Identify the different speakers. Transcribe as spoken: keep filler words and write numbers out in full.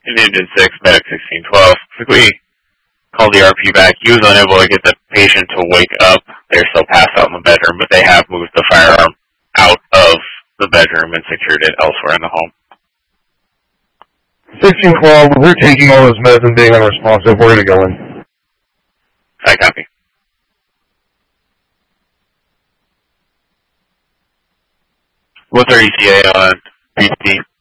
Speaker 1: Engine six, medic sixteen twelve. Quickly called the R P back. He was unable to get the patient to wake up. They're still passed out in the bedroom, but they have moved the firearm out of the bedroom and secured it elsewhere in the home.
Speaker 2: sixteen twelve, we're taking all those meds and being unresponsive. We're going to go in.
Speaker 1: I copy. What's our E T A on B P?